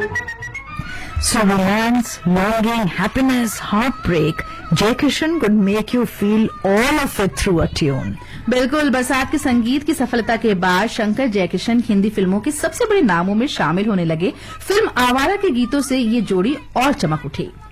So romance, longing, happiness, heartbreak, Jai Kishan could make you feel all of it through a tune. बिल्कुल, बरसात के संगीत की सफलता के बाद शंकर जयकिशन हिंदी फिल्मों के सबसे बड़े नामों में शामिल होने लगे। फिल्म आवारा के गीतों से ये जोड़ी और चमक उठी।